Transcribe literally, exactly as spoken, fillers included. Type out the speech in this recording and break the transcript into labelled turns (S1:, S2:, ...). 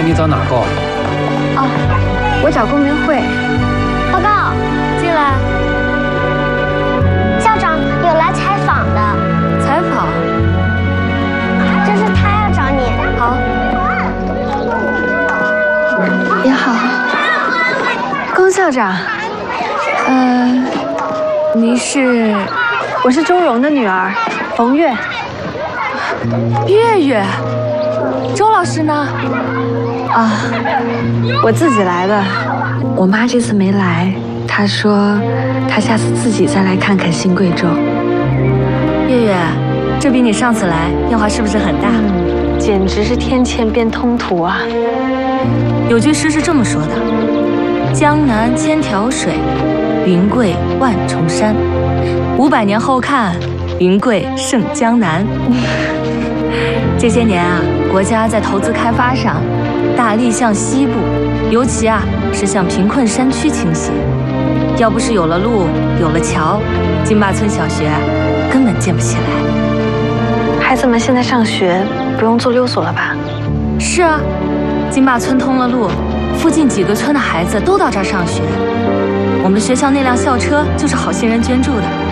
S1: 你找哪个？
S2: 哦，我找公民会。
S3: 报告，
S2: 进来。
S3: 校长有来采访的。
S2: 采访？
S3: 这是他要找你。
S2: 好。你好，龚校长。呃，您是？我是周荣的女儿，冯月。月月。周老师呢？啊，我自己来的。我妈这次没来，她说她下次自己再来看看新贵州。月月，这比你上次来变化是不是很大？嗯，简直是天堑变通途啊！有句诗是这么说的：江南千条水，云贵万重山。五百年后看，云贵胜江南。这些年啊，国家在投资开发上大力向西部，尤其啊是向贫困山区倾斜。要不是有了路，有了桥，金坝村小学根本建不起来。孩子们现在上学不用坐溜索了吧？是啊，金坝村通了路，附近几个村的孩子都到这儿上学。我们学校那辆校车就是好心人捐助的。